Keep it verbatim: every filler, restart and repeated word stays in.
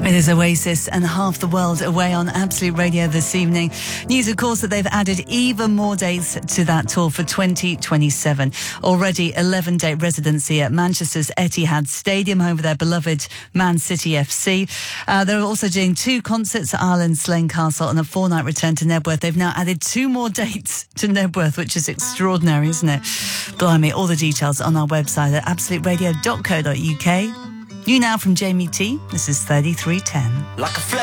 It is Oasis and Half the World away on Absolute Radio this evening. News, of course, that they've added even more dates to that tour for twenty twenty-seven. Already eleven-date residency at Manchester's Etihad Stadium, home of their beloved Man City F C. Uh, they're also doing two concerts at Ireland's Slane Castle and a four-night return to Nebworth. They've now added two more dates to Nebworth, which is extraordinary, isn't it? Blimey, all the details on our website at absolute radio dot co dot uk. You now from Jamie T. This is thirty-three ten. Like a